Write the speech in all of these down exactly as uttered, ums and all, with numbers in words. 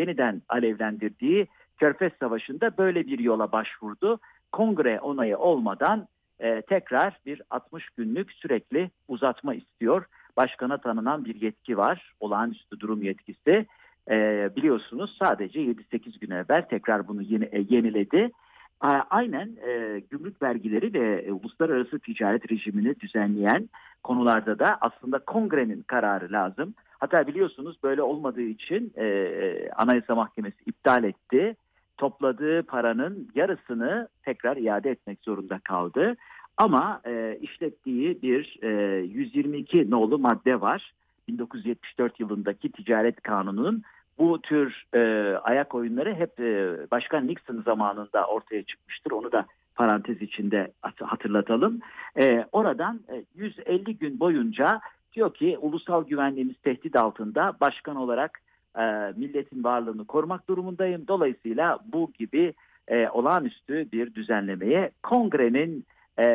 yeniden alevlendirdiği Körfez Savaşı'nda böyle bir yola başvurdu. Kongre onayı olmadan e, tekrar bir altmış günlük sürekli uzatma istiyor. Başkana tanınan bir yetki var, olağanüstü durum yetkisi. E, biliyorsunuz sadece yedi sekiz gün evvel tekrar bunu yeni, e, yeniledi. A, aynen e, gümrük vergileri ve e, uluslararası ticaret rejimini düzenleyen konularda da aslında kongrenin kararı lazım. Hatta biliyorsunuz böyle olmadığı için e, Anayasa Mahkemesi iptal etti. Topladığı paranın yarısını tekrar iade etmek zorunda kaldı. Ama e, işlettiği bir e, yüz yirmi iki nolu madde var. bin dokuz yüz yetmiş dört yılındaki ticaret kanununun bu tür e, ayak oyunları hep e, Başkan Nixon zamanında ortaya çıkmıştır. Onu da parantez içinde hatırlatalım. E, oradan e, yüz elli gün boyunca diyor ki ulusal güvenliğimiz tehdit altında, başkan olarak e, milletin varlığını korumak durumundayım. Dolayısıyla bu gibi e, olağanüstü bir düzenlemeye kongrenin e,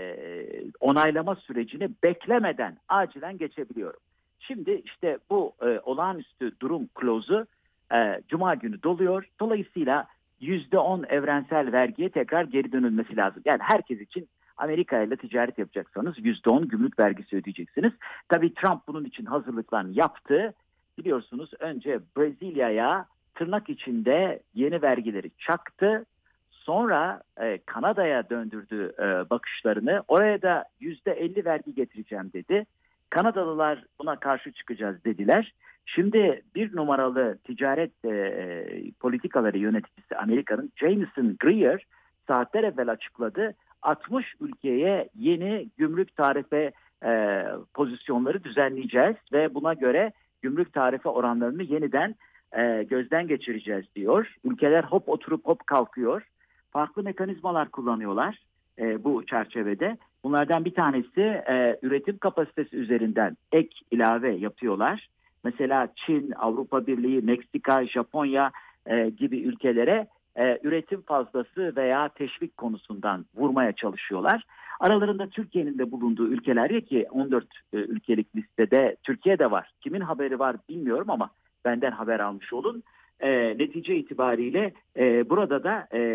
onaylama sürecini beklemeden acilen geçebiliyorum. Şimdi işte bu e, olağanüstü durum klozu e, Cuma günü doluyor. Dolayısıyla yüzde on evrensel vergiye tekrar geri dönülmesi lazım. Yani herkes için Amerika ile ticaret yapacaksanız yüzde on gümrük vergisi ödeyeceksiniz. Tabii Trump bunun için hazırlıklarını yaptı. Biliyorsunuz önce Brezilya'ya tırnak içinde yeni vergileri çaktı. Sonra e, Kanada'ya döndürdü e, bakışlarını. Oraya da yüzde elli vergi getireceğim dedi. Kanadalılar buna karşı çıkacağız dediler. Şimdi bir numaralı ticaret e, politikaları yöneticisi Amerika'nın Jameson Greer saatler evvel açıkladı. altmış ülkeye yeni gümrük tarife e, pozisyonları düzenleyeceğiz ve buna göre gümrük tarife oranlarını yeniden e, gözden geçireceğiz diyor. Ülkeler hop oturup hop kalkıyor. Farklı mekanizmalar kullanıyorlar e, bu çerçevede. Bunlardan bir tanesi e, üretim kapasitesi üzerinden ek ilave yapıyorlar. Mesela Çin, Avrupa Birliği, Meksika, Japonya e, gibi ülkelere e, üretim fazlası veya teşvik konusundan vurmaya çalışıyorlar. Aralarında Türkiye'nin de bulunduğu ülkeler ya ki on dört e, ülkelik listede Türkiye de var. Kimin haberi var bilmiyorum ama benden haber almış olun. E, netice itibariyle e, burada da e,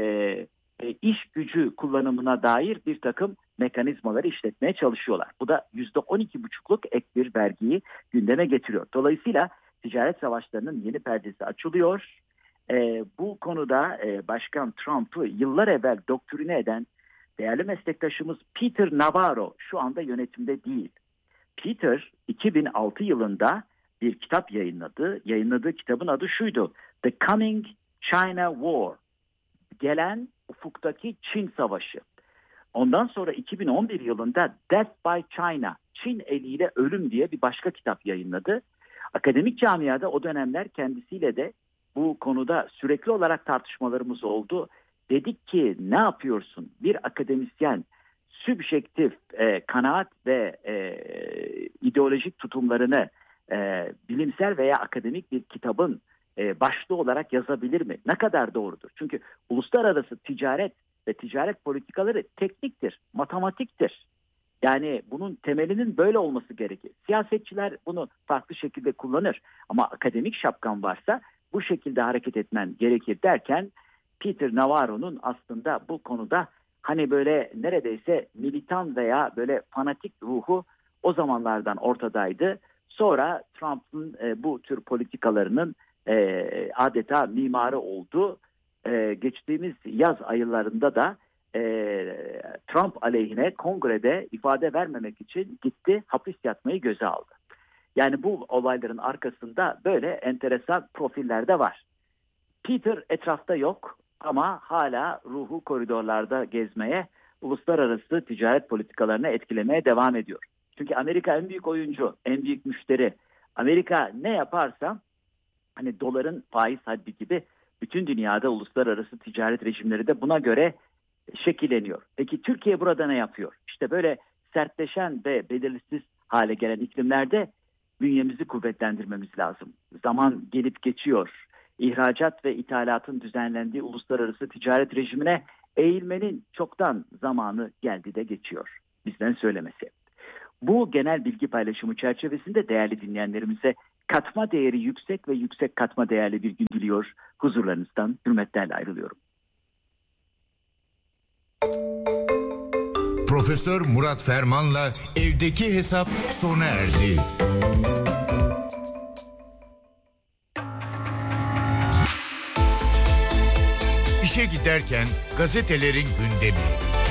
e, iş gücü kullanımına dair bir takım mekanizmaları işletmeye çalışıyorlar. Bu da yüzde on iki buçukluk ek bir vergiyi gündeme getiriyor. Dolayısıyla ticaret savaşlarının yeni perdesi açılıyor. E, bu konuda e, Başkan Trump'ı yıllar evvel doktrine eden değerli meslektaşımız Peter Navarro şu anda yönetimde değil. Peter iki bin altı yılında bir kitap yayınladı. Yayınladığı kitabın adı şuydu: The Coming China War. Gelen ufuktaki Çin Savaşı. Ondan sonra iki bin on bir yılında Death by China, Çin eliyle ölüm diye bir başka kitap yayınladı. Akademik camiada o dönemler kendisiyle de bu konuda sürekli olarak tartışmalarımız oldu. Dedik ki ne yapıyorsun? Bir akademisyen sübjektif e, kanaat ve e, ideolojik tutumlarını e, bilimsel veya akademik bir kitabın e, başlığı olarak yazabilir mi? Ne kadar doğrudur? Çünkü uluslararası ticaret ve ticaret politikaları tekniktir, matematiktir. Yani bunun temelinin böyle olması gerekir. Siyasetçiler bunu farklı şekilde kullanır ama akademik şapkan varsa bu şekilde hareket etmen gerekir derken Peter Navarro'nun aslında bu konuda hani böyle neredeyse militan veya böyle fanatik ruhu o zamanlardan ortadaydı. Sonra Trump'ın e, bu tür politikalarının e, adeta mimarı oldu. E, geçtiğimiz yaz aylarında da e, Trump aleyhine kongrede ifade vermemek için gitti, hapis yatmayı göze aldı. Yani bu olayların arkasında böyle enteresan profiller de var. Peter etrafta yok ama hala ruhu koridorlarda gezmeye, uluslararası ticaret politikalarını etkilemeye devam ediyor. Çünkü Amerika en büyük oyuncu, en büyük müşteri. Amerika ne yaparsa hani doların faiz haddi gibi bütün dünyada uluslararası ticaret rejimleri de buna göre şekilleniyor. Peki Türkiye burada ne yapıyor? İşte böyle sertleşen ve belirsiz hale gelen iklimlerde bünyemizi kuvvetlendirmemiz lazım. Zaman gelip geçiyor. İhracat ve ithalatın düzenlendiği uluslararası ticaret rejimine eğilmenin çoktan zamanı geldi de geçiyor. Bizden söylemesi. Bu genel bilgi paylaşımı çerçevesinde değerli dinleyenlerimize katma değeri yüksek ve yüksek katma değerli bir gün diliyor. Huzurlarınızdan hürmetlerle ayrılıyorum. Profesör Murat Ferman'la evdeki hesap sona erdi. İşe giderken gazetelerin gündemi.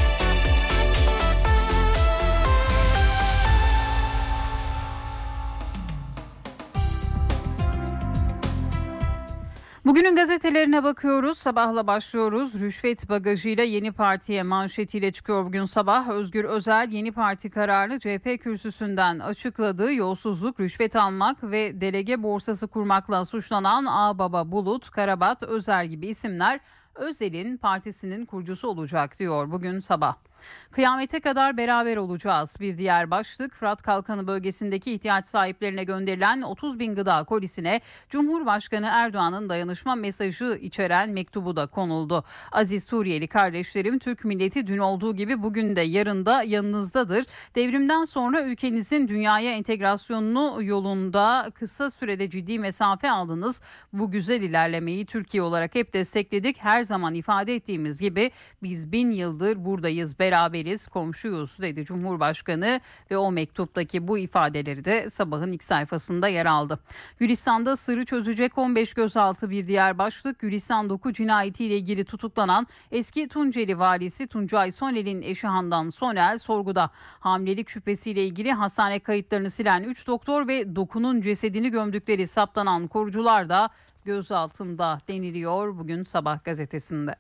Bugünün gazetelerine bakıyoruz. Sabahla başlıyoruz. Rüşvet bagajıyla Yeni Parti'ye manşetiyle çıkıyor bugün sabah. Özgür Özel Yeni Parti kararını C H P kürsüsünden açıkladı. Yolsuzluk, rüşvet almak ve delege borsası kurmakla suçlanan Ağbaba, Bulut, Karabat, Özer gibi isimler Özel'in partisinin kurucusu olacak diyor bugün sabah. Kıyamete kadar beraber olacağız. Bir diğer başlık, Fırat Kalkanı bölgesindeki ihtiyaç sahiplerine gönderilen otuz bin gıda kolisine Cumhurbaşkanı Erdoğan'ın dayanışma mesajı içeren mektubu da konuldu. Aziz Suriyeli kardeşlerim, Türk milleti dün olduğu gibi bugün de yarın da yanınızdadır. Devrimden sonra ülkenizin dünyaya entegrasyonunu yolunda kısa sürede ciddi mesafe aldınız. Bu güzel ilerlemeyi Türkiye olarak hep destekledik. Her zaman ifade ettiğimiz gibi biz bin yıldır buradayız, beraberiz, komşuyuz dedi Cumhurbaşkanı ve o mektuptaki bu ifadeleri de sabahın ilk sayfasında yer aldı. Gülistan'da sırrı çözecek on beş gözaltı bir diğer başlık. Gülistan Doku cinayetiyle ilgili tutuklanan eski Tunceli valisi Tuncay Soner'in eşi Handan Soner sorguda. Hamilelik şüphesiyle ilgili hastane kayıtlarını silen üç doktor ve Doku'nun cesedini gömdükleri saptanan korucular da gözaltında deniliyor bugün Sabah gazetesinde.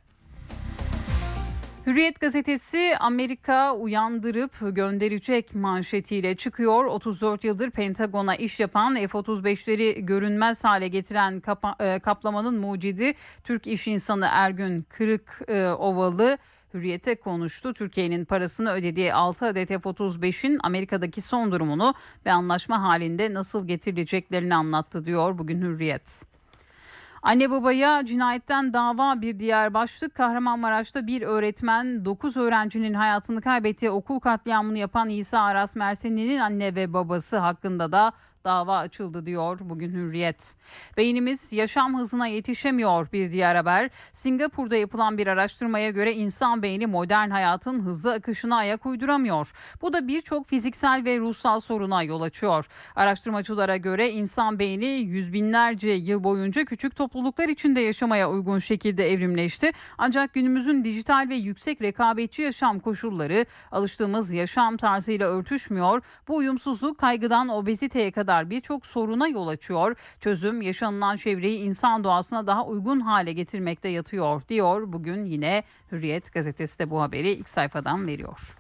Hürriyet gazetesi Amerika uyandırıp gönderecek manşetiyle çıkıyor. otuz dört yıldır Pentagon'a iş yapan F otuz beşleri görünmez hale getiren kapa- e, kaplamanın mucidi Türk iş insanı Ergün Kırıkovalı Hürriyet'e konuştu. Türkiye'nin parasını ödediği altı adet F otuz beşin Amerika'daki son durumunu ve anlaşma halinde nasıl getirileceklerini anlattı diyor bugün Hürriyet. Anne babaya cinayetten dava bir diğer başlık. Kahramanmaraş'ta bir öğretmen dokuz öğrencinin hayatını kaybettiği okul katliamını yapan İsa Aras Mersinli'nin anne ve babası hakkında da dava açıldı diyor bugün Hürriyet. Beynimiz yaşam hızına yetişemiyor bir diğer haber. Singapur'da yapılan bir araştırmaya göre insan beyni modern hayatın hızlı akışına ayak uyduramıyor. Bu da birçok fiziksel ve ruhsal soruna yol açıyor. Araştırmacılara göre insan beyni yüz binlerce yıl boyunca küçük topluluklar içinde yaşamaya uygun şekilde evrimleşti. Ancak günümüzün dijital ve yüksek rekabetçi yaşam koşulları alıştığımız yaşam tarzıyla örtüşmüyor. Bu uyumsuzluk kaygıdan obeziteye kadar birçok soruna yol açıyor. Çözüm yaşanılan çevreyi insan doğasına daha uygun hale getirmekte yatıyor diyor. Bugün yine Hürriyet gazetesi de bu haberi ilk sayfadan veriyor.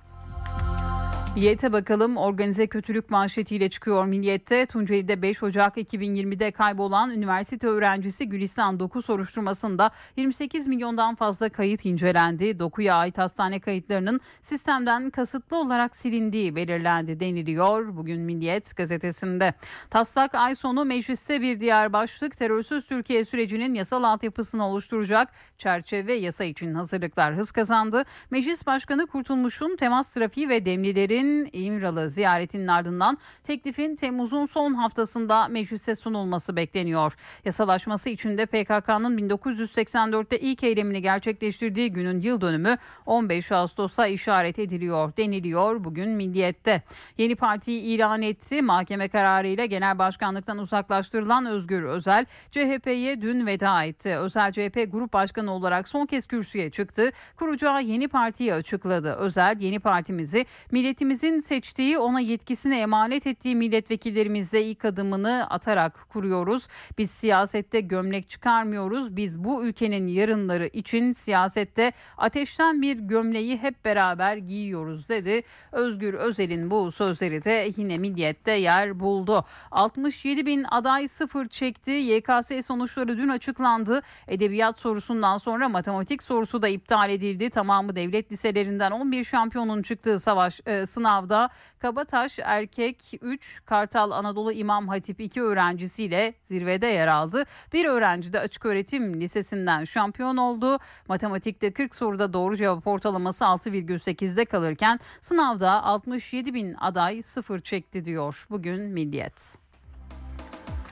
Milliyet'e bakalım. Organize kötülük manşetiyle çıkıyor Milliyet'te. Tunceli'de beş Ocak iki bin yirmide kaybolan üniversite öğrencisi Gülistan Doku soruşturmasında yirmi sekiz milyondan fazla kayıt incelendi. Doku'ya ait hastane kayıtlarının sistemden kasıtlı olarak silindiği belirlendi deniliyor bugün Milliyet gazetesinde. Taslak ay sonu mecliste bir diğer başlık. Terörsüz Türkiye sürecinin yasal altyapısını oluşturacak çerçeve yasa için hazırlıklar hız kazandı. Meclis Başkanı Kurtulmuş'un temas trafiği ve demlilerin İmralı ziyaretinin ardından teklifin Temmuz'un son haftasında meclise sunulması bekleniyor. Yasalaşması için de P K K'nın bin dokuz yüz seksen dörtte ilk eylemini gerçekleştirdiği günün yıl dönümü on beş Ağustos'a işaret ediliyor deniliyor bugün Milliyet'te. Yeni partiyi ilan etti. Mahkeme kararıyla genel başkanlıktan uzaklaştırılan Özgür Özel C H P'ye dün veda etti. Özel C H P Grup Başkanı olarak son kez kürsüye çıktı. Kuracağı yeni partiyi açıkladı. Özel yeni partimizi milletimizin seçtiği, ona yetkisini emanet ettiği milletvekillerimizle ilk adımını atarak kuruyoruz. Biz siyasette gömlek çıkarmıyoruz. Biz bu ülkenin yarınları için siyasette ateşten bir gömleği hep beraber giyiyoruz dedi. Özgür Özel'in bu sözleri de yine Milliyet'te yer buldu. altmış yedi bin aday sıfır çekti. Y K S sonuçları dün açıklandı. Edebiyat sorusundan sonra matematik sorusu da iptal edildi. Tamamı devlet liselerinden on bir şampiyonun çıktığı savaş e, sınavda Kabataş Erkek üç, Kartal Anadolu İmam Hatip iki öğrencisiyle zirvede yer aldı. Bir öğrenci de Açıköğretim Lisesi'nden şampiyon oldu. Matematikte kırk soruda doğru cevap ortalaması altı virgül sekizde kalırken sınavda altmış yedi bin aday sıfır çekti diyor bugün Milliyet.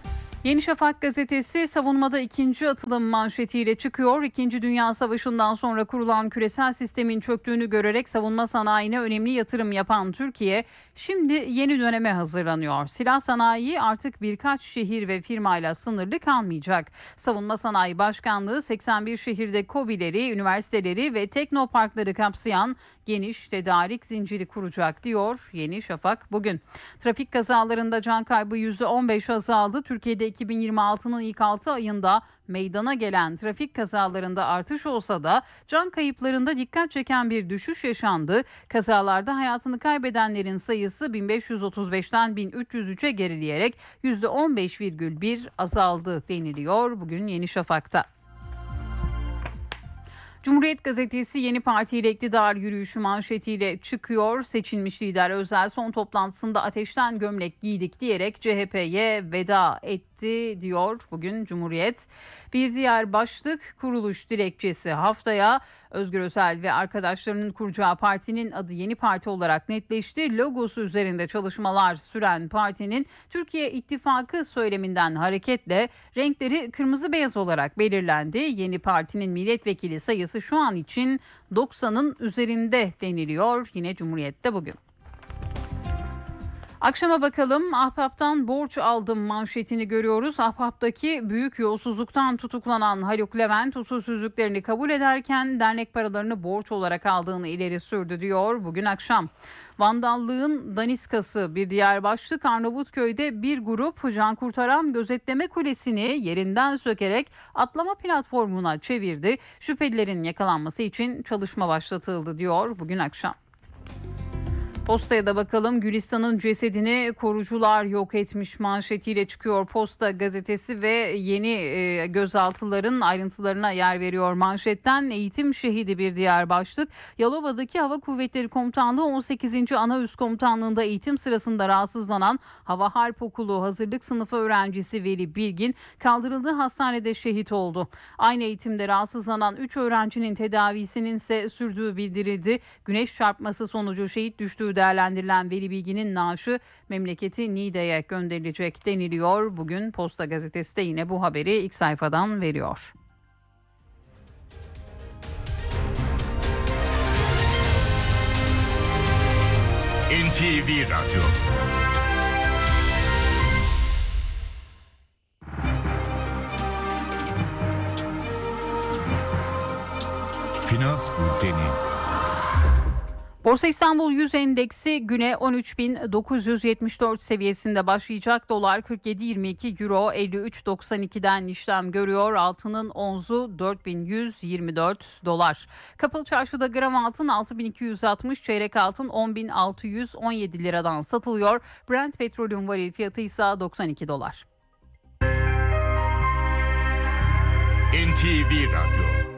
Yeni Şafak gazetesi savunmada ikinci atılım manşetiyle çıkıyor. İkinci Dünya Savaşı'ndan sonra kurulan küresel sistemin çöktüğünü görerek savunma sanayine önemli yatırım yapan Türkiye şimdi yeni döneme hazırlanıyor. Silah sanayi artık birkaç şehir ve firmayla sınırlı kalmayacak. Savunma Sanayi Başkanlığı seksen bir şehirde KOBİ'leri, üniversiteleri ve teknoparkları kapsayan geniş tedarik zinciri kuracak diyor Yeni Şafak bugün. Trafik kazalarında can kaybı yüzde on beş azaldı. Türkiye'de iki bin yirmi altının ilk altı ayında meydana gelen trafik kazalarında artış olsa da can kayıplarında dikkat çeken bir düşüş yaşandı. Kazalarda hayatını kaybedenlerin sayısı bin beş yüz otuz beşten bin üç yüz üçe gerileyerek yüzde on beş virgül bir azaldı deniliyor bugün Yeni Şafak'ta. Cumhuriyet gazetesi Yeni Parti ile iktidar yürüyüşü manşetiyle çıkıyor. Seçilmiş lider Özel son toplantısında ateşten gömlek giydik diyerek C H P'ye veda etti diyor bugün Cumhuriyet. Bir diğer başlık kuruluş dilekçesi haftaya. Özgür Özel ve arkadaşlarının kuracağı partinin adı Yeni Parti olarak netleşti. Logosu üzerinde çalışmalar süren partinin Türkiye İttifakı söyleminden hareketle renkleri kırmızı beyaz olarak belirlendi. Yeni Parti'nin milletvekili sayısı şu an için doksanın üzerinde deniliyor yine Cumhuriyet'te bugün. Akşama bakalım. Ahbap'tan borç aldım manşetini görüyoruz. Ahbap'taki büyük yolsuzluktan tutuklanan Haluk Levent usulsüzlüklerini kabul ederken dernek paralarını borç olarak aldığını ileri sürdü diyor bugün akşam. Vandallığın daniskası bir diğer başlık. Arnavutköy'de bir grup can kurtaran gözetleme kulesini yerinden sökerek atlama platformuna çevirdi. Şüphelilerin yakalanması için çalışma başlatıldı diyor bugün akşam. Posta'ya da bakalım. Gülistan'ın cesedini korucular yok etmiş manşetiyle çıkıyor Posta gazetesi ve yeni e, gözaltıların ayrıntılarına yer veriyor manşetten. Eğitim şehidi bir diğer başlık. Yalova'daki Hava Kuvvetleri Komutanlığı on sekizinci Ana Üst Komutanlığı'nda eğitim sırasında rahatsızlanan Hava Harp Okulu hazırlık sınıfı öğrencisi Veli Bilgin kaldırıldığı hastanede şehit oldu. Aynı eğitimde rahatsızlanan üç öğrencinin tedavisinin ise sürdüğü bildirildi. Güneş çarpması sonucu şehit düştüğü değerlendirilen Veli Bilgin'in naaşı memleketi Niğde'ye gönderilecek deniliyor. Bugün Posta gazetesi de yine bu haberi ilk sayfadan veriyor. N T V Radyo. Finans Bülteni. Borsa İstanbul yüz endeksi güne on üç bin dokuz yüz yetmiş dört seviyesinde başlayacak. Dolar kırk yedi yirmi iki, euro elli üç doksan iki'den işlem görüyor. Altının onzu dört bin yüz yirmi dört dolar. Kapalı çarşıda gram altın altı bin iki yüz altmış, çeyrek altın on bin altı yüz on yedi liradan satılıyor. Brent petrolün varil fiyatı ise doksan iki dolar. N T V Radyo.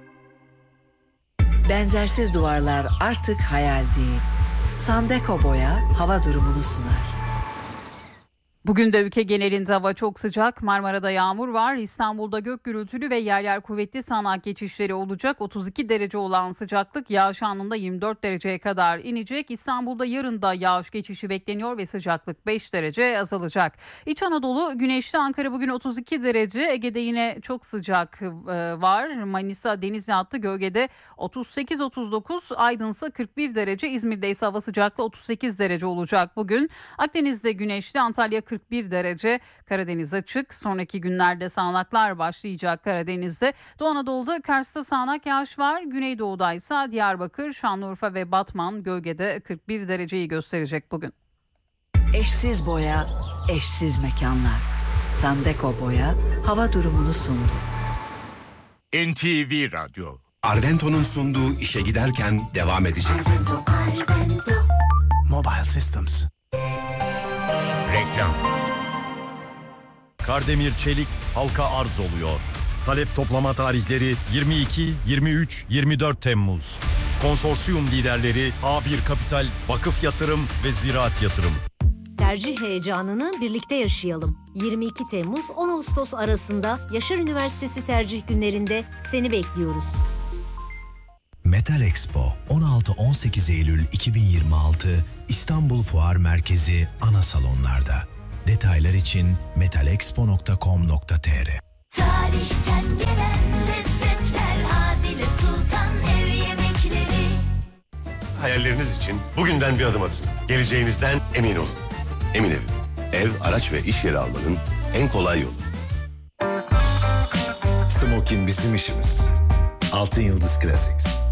Benzersiz duvarlar artık hayal değil. Sandeko Boya hava durumunu sunar. Bugün de ülke genelinde hava çok sıcak. Marmara'da yağmur var. İstanbul'da gök gürültülü ve yer yer kuvvetli sağanak geçişleri olacak. otuz iki derece olan sıcaklık yağış anında yirmi dört dereceye kadar inecek. İstanbul'da yarın da yağış geçişi bekleniyor ve sıcaklık beş derece azalacak. İç Anadolu güneşli. Ankara bugün otuz iki derece. Ege'de yine çok sıcak var. Manisa, Denizli hattı gölgede otuz sekiz otuz dokuz. Aydın ise kırk bir derece. İzmir'de ise hava sıcaklığı otuz sekiz derece olacak bugün. Akdeniz'de güneşli. Antalya kırk bir derece. Karadeniz açık. Sonraki günlerde sağanaklar başlayacak Karadeniz'de. Doğu Anadolu'da Kars'ta sağanak yağış var. Güneydoğu'da ise Diyarbakır, Şanlıurfa ve Batman gölgede kırk bir dereceyi gösterecek bugün. Eşsiz boya, eşsiz mekanlar. Sandeko Boya hava durumunu sundu. N T V Radyo. Arvento'nun sunduğu işe giderken devam edecek. Arvento, Arvento. Mobile Systems. Reklam. Kardemir Çelik halka arz oluyor. Talep toplama tarihleri yirmi iki, yirmi üç, yirmi dört Temmuz. Konsorsiyum liderleri A bir Kapital, Vakıf Yatırım ve Ziraat Yatırım. Tercih heyecanını birlikte yaşayalım. yirmi iki Temmuz on Ağustos arasında Yaşar Üniversitesi tercih günlerinde seni bekliyoruz. Metal Expo on altı on sekiz Eylül iki bin yirmi altı İstanbul Fuar Merkezi ana salonlarda. Detaylar için metalexpo nokta com nokta tr. Tarihten gelen lezzetler, Adile Sultan ev yemekleri. Hayalleriniz için bugünden bir adım atın. Geleceğinizden emin olun. Emin Ev. Ev, araç ve iş yeri almanın en kolay yolu. Smokin bizim işimiz. Altın Yıldız Classics.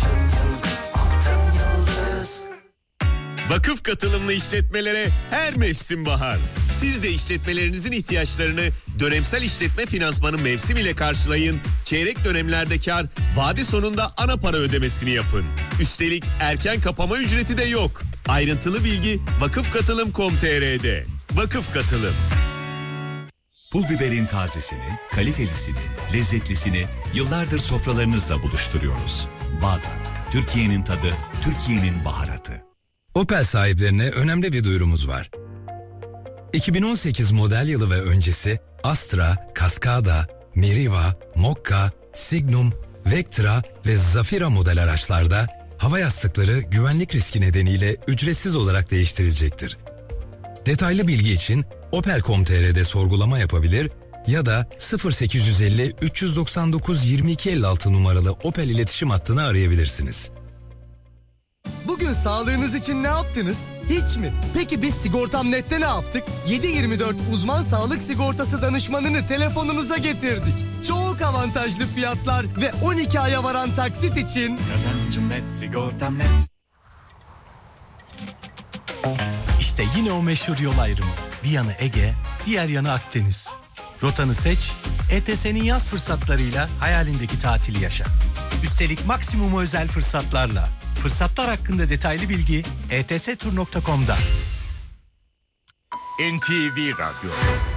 Vakıf katılımlı işletmelere her mevsim bahar. Siz de işletmelerinizin ihtiyaçlarını dönemsel işletme finansmanı mevsim ile karşılayın. Çeyrek dönemlerde kar, vade sonunda ana para ödemesini yapın. Üstelik erken kapama ücreti de yok. Ayrıntılı bilgi vakıf katılım nokta com nokta tr'de. Vakıf Katılım. Pul biberin tazesini, kalitelisini, lezzetlisini yıllardır sofralarınızla buluşturuyoruz. Bağdat, Türkiye'nin tadı, Türkiye'nin baharatı. Opel sahiplerine önemli bir duyurumuz var. iki bin on sekiz model yılı ve öncesi Astra, Cascada, Meriva, Mokka, Signum, Vectra ve Zafira model araçlarda hava yastıkları güvenlik riski nedeniyle ücretsiz olarak değiştirilecektir. Detaylı bilgi için opel nokta com nokta tr'de sorgulama yapabilir ya da sıfır sekiz yüz elli üç yüz doksan dokuz yirmi iki elli altı numaralı Opel iletişim hattını arayabilirsiniz. Bugün sağlığınız için ne yaptınız? Hiç mi? Peki biz Sigortam Net'te ne yaptık? yedi yirmi dört uzman sağlık sigortası danışmanını telefonunuza getirdik. Çok avantajlı fiyatlar ve on iki aya varan taksit için Kazancım net, sigortam net. İşte yine o meşhur yol ayrımı. Bir yanı Ege, diğer yanı Akdeniz. Rotanı seç, E T S'nin yaz fırsatlarıyla hayalindeki tatili yaşa. Üstelik maksimum özel fırsatlarla. Fırsatlar hakkında detaylı bilgi e t s tur nokta com'da. N T V Radyo.